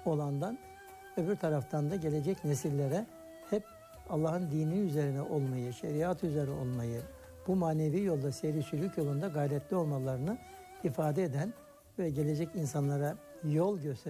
olandan, öbür taraftan da gelecek nesillere hep Allah'ın dini üzerine olmayı, şeriat üzere olmayı, bu manevi yolda, seyri sülük yolunda gayretli olmalarını ifade eden ve gelecek insanlara yol gösteren